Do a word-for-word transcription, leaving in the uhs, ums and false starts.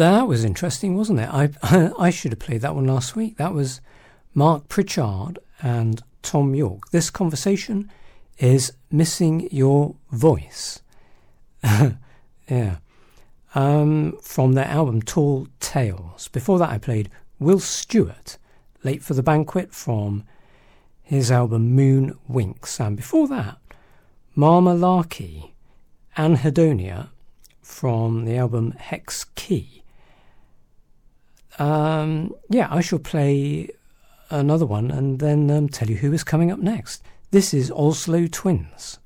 That was interesting, wasn't it? I I should have played that one last week. That was Mark Pritchard and Tom York. This conversation is Missing Your Voice. Yeah. Um, from their album Tall Tales. Before that I played Will Stewart, Late for the Banquet, from his album Moon Winks. And before that, Marma Larky, Anhedonia, from the album Hex Key. Um, yeah, I shall play another one and then um, tell you who is coming up next. This is Oslo Twins.